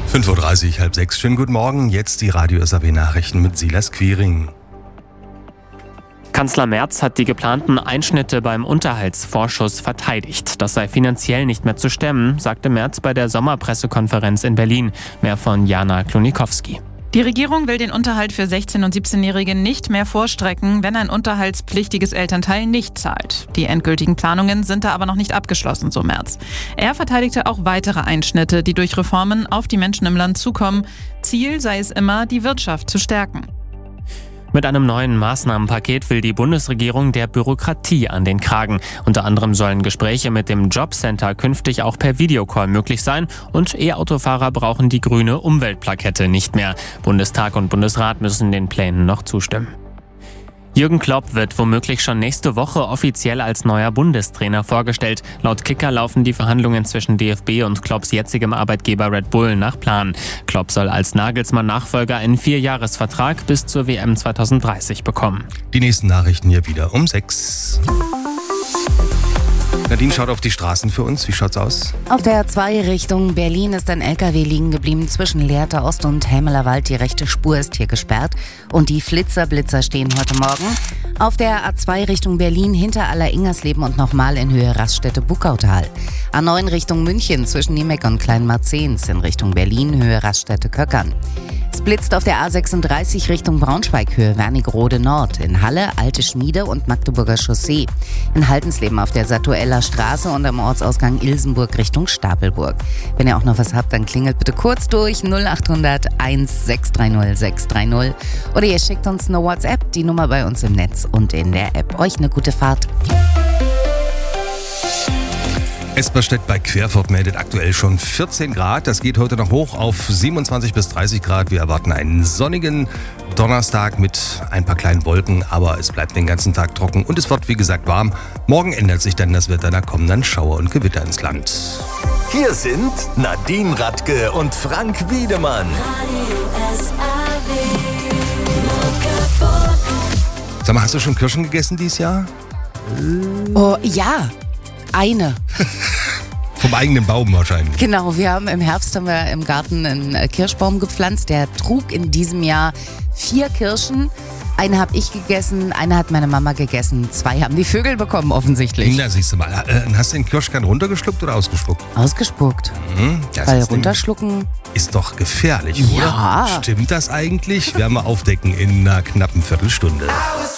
5:30 Uhr, halb sechs. Schönen guten Morgen. Jetzt die Radio SAW-Nachrichten mit Silas Quiring. Kanzler Merz hat die geplanten Einschnitte beim Unterhaltsvorschuss verteidigt. Das sei finanziell nicht mehr zu stemmen, sagte Merz bei der Sommerpressekonferenz in Berlin. Mehr von Jana Klonikowski. Die Regierung will den Unterhalt für 16- und 17-Jährige nicht mehr vorstrecken, wenn ein unterhaltspflichtiges Elternteil nicht zahlt. Die endgültigen Planungen sind da aber noch nicht abgeschlossen, so Merz. Er verteidigte auch weitere Einschnitte, die durch Reformen auf die Menschen im Land zukommen. Ziel sei es immer, die Wirtschaft zu stärken. Mit einem neuen Maßnahmenpaket will die Bundesregierung der Bürokratie an den Kragen. Unter anderem sollen Gespräche mit dem Jobcenter künftig auch per Videocall möglich sein und E-Autofahrer brauchen die grüne Umweltplakette nicht mehr. Bundestag und Bundesrat müssen den Plänen noch zustimmen. Jürgen Klopp wird womöglich schon nächste Woche offiziell als neuer Bundestrainer vorgestellt. Laut Kicker laufen die Verhandlungen zwischen DFB und Klopps jetzigem Arbeitgeber Red Bull nach Plan. Klopp soll als Nagelsmann-Nachfolger einen 4-Jahres-Vertrag bis zur WM 2030 bekommen. Die nächsten Nachrichten hier wieder um 6. Nadine schaut auf die Straßen für uns. Wie schaut's aus? Auf der A2 Richtung Berlin ist ein LKW liegen geblieben. Zwischen Lehrter Ost und Helmeler Wald. Die rechte Spur ist hier gesperrt. Und die Blitzer stehen heute Morgen. Auf der A2 Richtung Berlin hinter Aller-Ingersleben und nochmal in Höhe Raststätte-Buckautal. A9 Richtung München zwischen Niemeck und Kleinmarzens. In Richtung Berlin Höhe Raststätte-Köckern. Es blitzt auf der A36 Richtung Braunschweig, Höhe Wernigerode Nord. In Halle, Alte Schmiede und Magdeburger Chaussee. In Haltensleben auf der Satueller Straße und am Ortsausgang Ilsenburg Richtung Stapelburg. Wenn ihr auch noch was habt, dann klingelt bitte kurz durch 0800 1630 630 oder ihr schickt uns eine WhatsApp, die Nummer bei uns im Netz und in der App. Euch eine gute Fahrt. Esperstedt bei Querfurt meldet aktuell schon 14 Grad. Das geht heute noch hoch auf 27 bis 30 Grad. Wir erwarten einen sonnigen Donnerstag mit ein paar kleinen Wolken, aber es bleibt den ganzen Tag trocken und es wird wie gesagt warm. Morgen ändert sich dann das Wetter, da kommen dann Schauer und Gewitter ins Land. Hier sind Nadine Radke und Frank Wiedemann. Sag mal, hast du schon Kirschen gegessen dieses Jahr? Oh ja, eine. Vom eigenen Baum wahrscheinlich. Genau, im Herbst haben wir im Garten einen Kirschbaum gepflanzt. Der trug in diesem Jahr 4 Kirschen. Eine habe ich gegessen, eine hat meine Mama gegessen. 2 haben die Vögel bekommen offensichtlich. Na, siehst du mal. Hast du den Kirschkern runtergeschluckt oder ausgespuckt? Ausgespuckt. Das Weil ist runterschlucken... Ist doch gefährlich, oder? Ja. Stimmt das eigentlich? Werden wir aufdecken in einer knappen Viertelstunde.